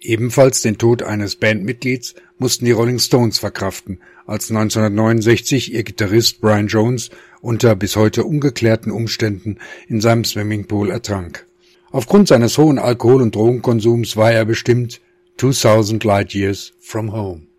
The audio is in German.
Ebenfalls den Tod eines Bandmitglieds mussten die Rolling Stones verkraften, als 1969 ihr Gitarrist Brian Jones unter bis heute ungeklärten Umständen in seinem Swimmingpool ertrank. Aufgrund seines hohen Alkohol- und Drogenkonsums war er bestimmt 2000 Light Years from Home.